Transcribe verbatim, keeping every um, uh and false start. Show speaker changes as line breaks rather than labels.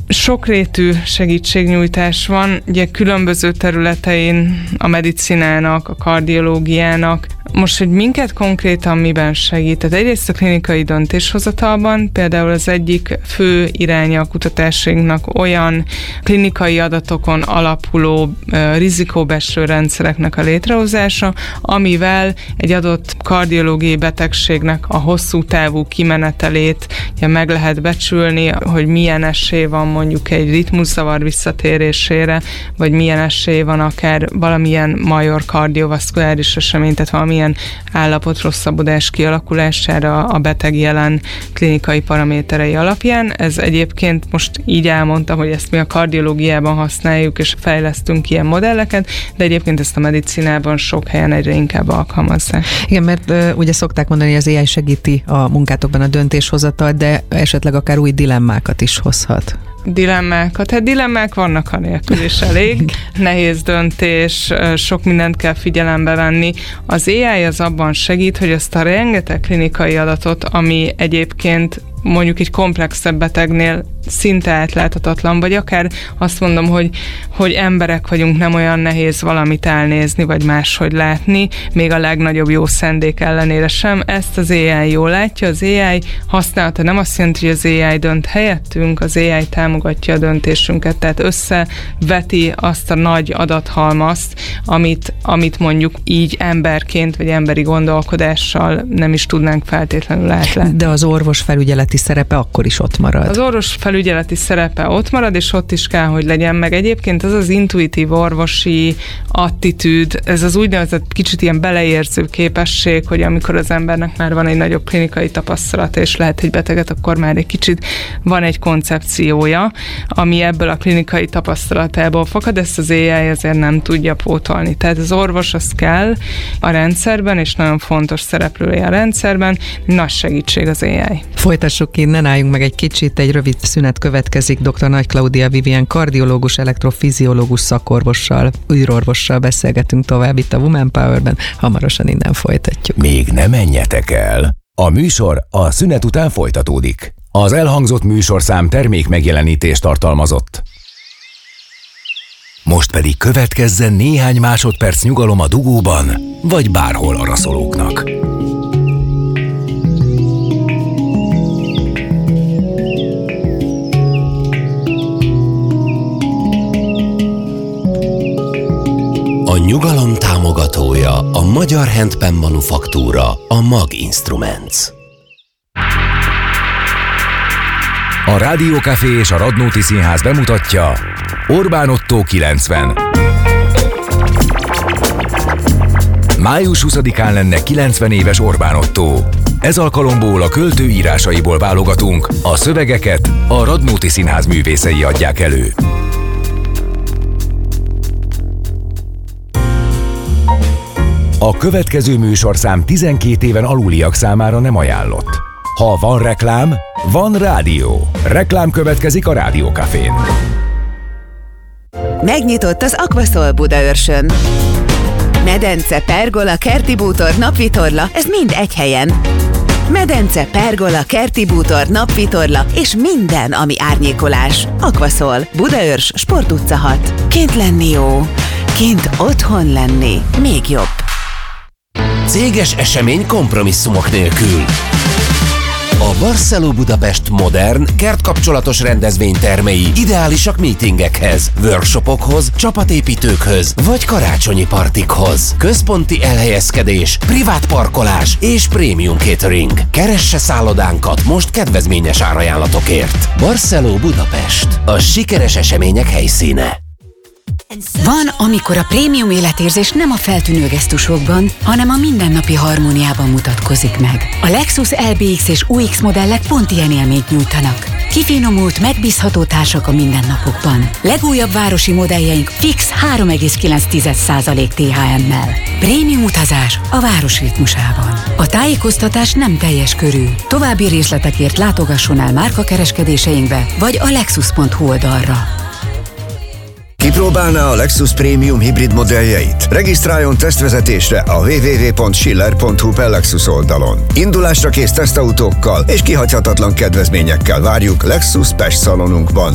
Sokrétű segítségnyújtás van, ugye különböző területein a medicinának, a kardiológiának. Most, hogy minket konkrétan miben segít? Tehát egyrészt a klinikai döntéshozatalban, például az egyik fő iránya a kutatásainknak olyan klinikai adatokon alapuló uh, rizikóbecslő rendszereknek a létrehozása, amivel egy adott kardiológiai betegségnek a hosszú távú kimenetelét ugye, meg lehet becsülni, hogy milyen esély van mondjuk egy ritmuszavar visszatérésére, vagy milyen esély van akár valamilyen major kardiovaszkuláris esemény, tehát valamilyen állapot rosszabbodás kialakulására a beteg jelen klinikai paraméterei alapján. Ez egyébként most így elmondtam, hogy ezt mi a kardiológiában használjuk, és fejlesztünk ilyen modelleket, de egyébként ezt a medicinában sok helyen egyre inkább alkalmazzák.
Igen, mert uh, ugye szokták mondani, hogy az á i segíti a munkátokban a döntéshozatalt, de esetleg akár új dilemmákat is hozhat.
Dilemmákat. Hát dilemmák vannak anélkül is elég. Nehéz döntés, sok mindent kell figyelembe venni. Az á i az abban segít, hogy azt a rengeteg klinikai adatot, ami egyébként mondjuk egy komplexebb betegnél szinte átláthatatlan, vagy akár azt mondom, hogy, hogy emberek vagyunk, nem olyan nehéz valamit elnézni, vagy máshogy látni, még a legnagyobb jó szándék ellenére sem. Ezt az á i jól látja, az á i használata nem azt jelenti, hogy az á i dönt helyettünk, az á i támogatja a döntésünket, tehát összeveti azt a nagy adathalmazt, amit, amit mondjuk így emberként, vagy emberi gondolkodással nem is tudnánk feltétlenül átlátni.
De az orvos felügyeleti szerepe akkor is ott marad.
Az orvos felügyeleti szerepe ott marad, és ott is kell, hogy legyen meg. Egyébként az az intuitív orvosi attitűd, ez az úgynevezett kicsit ilyen beleérző képesség, hogy amikor az embernek már van egy nagyobb klinikai tapasztalata, és lehet egy beteget, akkor már egy kicsit van egy koncepciója, ami ebből a klinikai tapasztalatából fakad, ezt az á i azért nem tudja pótolni. Tehát az orvos az kell a rendszerben, és nagyon fontos szereplője a rendszerben, nagy segítség az á i.
Folytassuk innen, álljunk meg egy kicsit, egy rövid szünet következik. doktor Nagy Klaudia Vivien kardiológus, elektrofiziológus szakorvossal, űrorvossal beszélgetünk tovább itt a Woman Powerben. Hamarosan innen folytatjuk.
Még ne menjetek el! A műsor a szünet után folytatódik. Az elhangzott műsorszám termék megjelenítést tartalmazott. Most pedig következzen néhány másodperc nyugalom a dugóban, vagy bárhol araszolóknak. A nyugalom támogatója a Magyar Handpan Manufaktúra, a Mag Instruments. A Rádió Café és a Radnóti Színház bemutatja Orbán Ottó kilencven. május huszadikán lenne kilencven éves Orbán Ottó. Ez alkalomból a költő írásaiból válogatunk, a szövegeket a Radnóti Színház művészei adják elő. A következő műsorszám tizenkét éven aluliak számára nem ajánlott. Ha van reklám, van rádió. Reklám következik a Rádió Cafén.
Megnyitott az Aquaszol Budaörsön. Medence, pergola, kerti bútor, napvitorla, ez mind egy helyen. Medence, pergola, kerti bútor, napvitorla és minden, ami árnyékolás. Aquaszol, Budaörs, Sport utca hat. Kint lenni jó, kint otthon lenni még jobb.
Céges esemény kompromisszumok nélkül. A Barceló Budapest modern, kertkapcsolatos rendezvénytermei ideálisak meetingekhez, workshopokhoz, csapatépítőkhöz vagy karácsonyi partikhoz. Központi elhelyezkedés, privát parkolás és prémium catering. Keresse szállodánkat most kedvezményes árajánlatokért. Barceló Budapest, a sikeres események helyszíne.
Van, amikor a prémium életérzés nem a feltűnő gesztusokban, hanem a mindennapi harmóniában mutatkozik meg. A Lexus el bé iksz és u iksz modellek pont ilyen élményt nyújtanak. Kifinomult, megbízható társak a mindennapokban. Legújabb városi modelljeink fix három egész kilenc százalék té há emmel. Prémium utazás a város ritmusában. A tájékoztatás nem teljes körű. További részletekért látogasson el márkakereskedéseinkbe, vagy a lexus pont hu oldalra.
Kipróbálná a Lexus Premium hibrid modelljeit? Regisztráljon tesztvezetésre a double-u double-u double-u pont schiller pont hu per Lexus oldalon. Indulásra kész tesztautókkal és kihagyhatatlan kedvezményekkel várjuk Lexus Pest szalonunkban.